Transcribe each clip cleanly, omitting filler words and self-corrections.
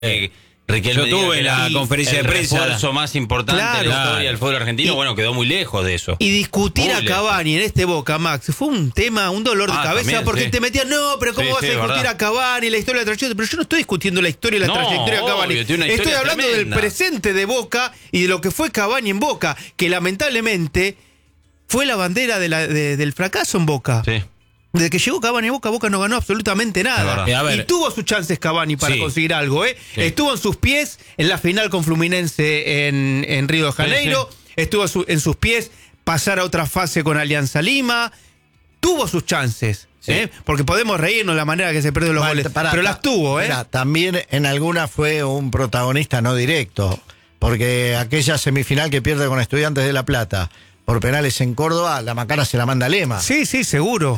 Riquelme yo tuve la conferencia de prensa. El refuerzo más importante de la historia del fútbol argentino, bueno, quedó muy lejos de eso. Y discutir a Cavani en este Boca, Max, fue un tema, un dolor de cabeza, también, porque te metían, no, pero ¿cómo vas a discutir a Cavani, la historia de la trayectoria? Pero yo no estoy discutiendo la historia y la trayectoria de Cavani. Estoy hablando del presente de Boca y de lo que fue Cavani en Boca, que lamentablemente fue la bandera del fracaso en Boca. Sí. Desde que llegó Cavani a Boca, Boca no ganó absolutamente nada. Y tuvo sus chances Cavani para conseguir algo. Sí. Estuvo en sus pies en la final con Fluminense en Río de Janeiro. Sí. Estuvo en sus pies pasar a otra fase con Alianza Lima. Tuvo sus chances. Sí. Porque podemos reírnos de la manera que se perdió los goles. Pero las tuvo. También en algunas fue un protagonista no directo. Porque aquella semifinal que pierde con Estudiantes de La Plata por penales en Córdoba, la macana se la manda Lema. Sí, seguro.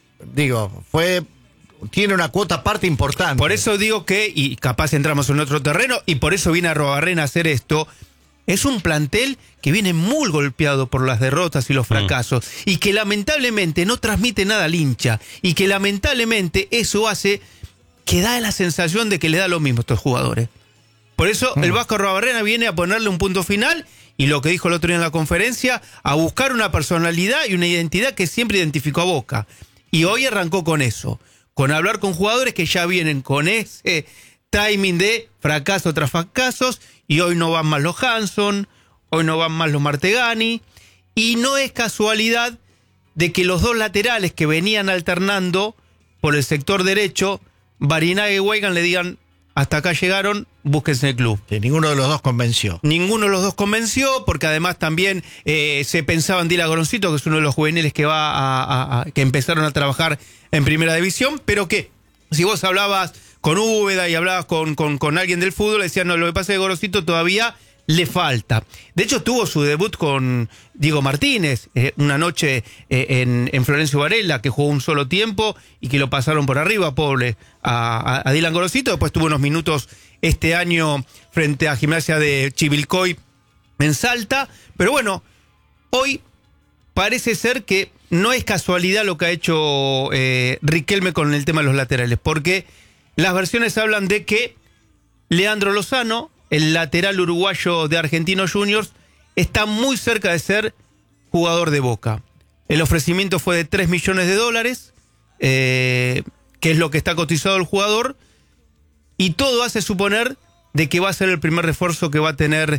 Tiene una cuota parte importante. Por eso digo que, y capaz entramos en otro terreno, y por eso viene Arruabarrena a hacer esto. Es un plantel que viene muy golpeado por las derrotas y los fracasos, y que lamentablemente no transmite nada al hincha, y que lamentablemente eso hace que da la sensación de que le da lo mismo a estos jugadores. Por eso el Vasco Arruabarrena viene a ponerle un punto final, y lo que dijo el otro día en la conferencia, a buscar una personalidad y una identidad que siempre identificó a Boca. Y hoy arrancó con eso, con hablar con jugadores que ya vienen con ese timing de fracaso tras fracasos, y hoy no van más los Hanson, hoy no van más los Martegani, y no es casualidad de que los dos laterales que venían alternando por el sector derecho, Barinaga y Weigand, le digan, hasta acá llegaron, búsquense el club. Que ninguno de los dos convenció. Ninguno de los dos convenció, porque además también se pensaba en Dylan Goroncito, que es uno de los juveniles que que empezaron a trabajar en Primera División, pero que si vos hablabas con Úbeda y hablabas con alguien del fútbol, decían, no, lo que pasa es que Goroncito todavía le falta. De hecho, tuvo su debut con Diego Martínez, una noche en Florencio Varela, que jugó un solo tiempo y que lo pasaron por arriba, pobre, a Dylan Goroncito. Después tuvo unos minutos este año frente a Gimnasia de Chivilcoy en Salta. Pero bueno, hoy parece ser que no es casualidad lo que ha hecho Riquelme con el tema de los laterales, porque las versiones hablan de que Leandro Lozano, el lateral uruguayo de Argentinos Juniors, está muy cerca de ser jugador de Boca. El ofrecimiento fue de $3 millones, que es lo que está cotizado el jugador, y todo hace suponer de que va a ser el primer refuerzo que va a tener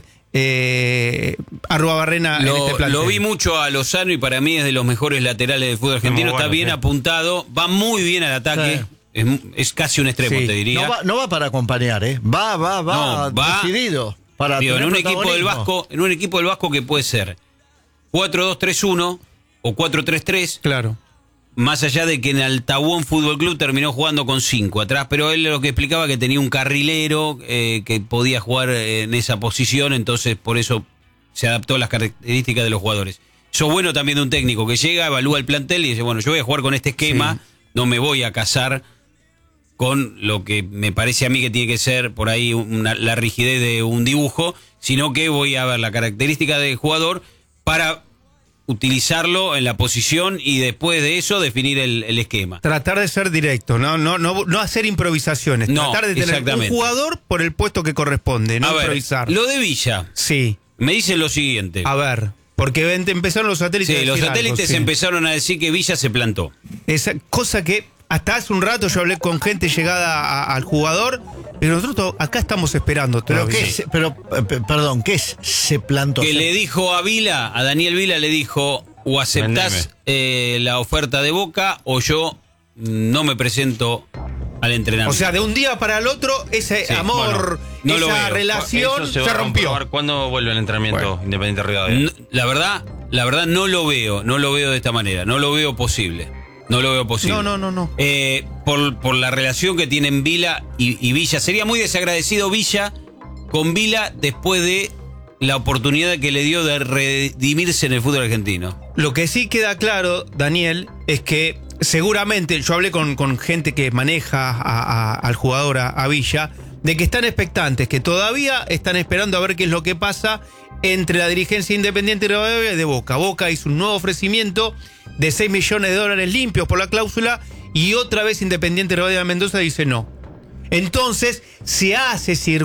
Arruabarrena en este plantel. Lo vi mucho a Lozano y para mí es de los mejores laterales del fútbol argentino. Está bien apuntado, va muy bien al ataque. Sí. Es casi un extremo, te diría. No va para acompañar, va decidido. Para en un equipo del Vasco que puede ser 4-2-3-1 o 4-3-3. Claro. Más allá de que en Altahuón Fútbol Club terminó jugando con 5 atrás, pero él lo que explicaba que tenía un carrilero que podía jugar en esa posición, entonces por eso se adaptó a las características de los jugadores. Eso es bueno también de un técnico que llega, evalúa el plantel y dice, bueno, yo voy a jugar con este esquema, no me voy a casar con lo que me parece a mí que tiene que ser por ahí la rigidez de un dibujo, sino que voy a ver la característica del jugador para utilizarlo en la posición y después de eso definir el esquema. Tratar de ser directo, no hacer improvisaciones, tratar de tener un jugador por el puesto que corresponde, no improvisar. Lo de Villa. Sí. Me dicen lo siguiente. A ver, porque empezaron los satélites a decir los satélites empezaron a decir que Villa se plantó. Esa cosa que hasta hace un rato yo hablé con gente llegada al jugador, pero nosotros acá estamos esperando todavía. Perdón, ¿qué es se plantó? Que le dijo a Daniel Vila le dijo, o aceptás la oferta de Boca o yo no me presento al entrenamiento. O sea, de un día para el otro, ese amor, esa relación se rompió. ¿Cuándo vuelve el entrenamiento Independiente Rivadavia? La verdad no lo veo de esta manera, no lo veo posible. No lo veo posible. No. Por la relación que tienen Vila y Villa. Sería muy desagradecido Villa con Vila después de la oportunidad que le dio de redimirse en el fútbol argentino. Lo que sí queda claro, Daniel, es que seguramente, yo hablé con gente que maneja al jugador, a Villa, de que están expectantes, que todavía están esperando a ver qué es lo que pasa entre la dirigencia Independiente de Boca. Boca hizo un nuevo ofrecimiento de $6 millones limpios por la cláusula y otra vez Independiente Rivadavia de Mendoza dice no. Entonces se hace